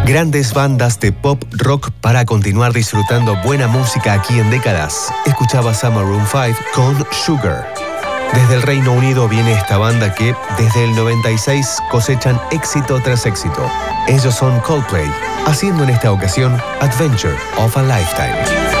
Grandes bandas de pop rock para continuar disfrutando buena música aquí en décadas. Escuchabas a Maroon 5 con Sugar. Desde el Reino Unido viene esta banda que desde el 96 cosechan éxito tras éxito. Ellos son Coldplay, haciendo en esta ocasión Adventure of a Lifetime.